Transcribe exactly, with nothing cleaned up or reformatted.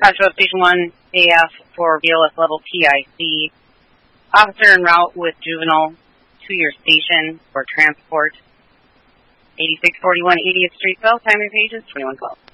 Dispatch Station one, A F for B L S level P I C. Officer en route with juvenile to your station for transport. eighty-six forty-one eightieth Street, Bell. Time and page is twenty-one twelve.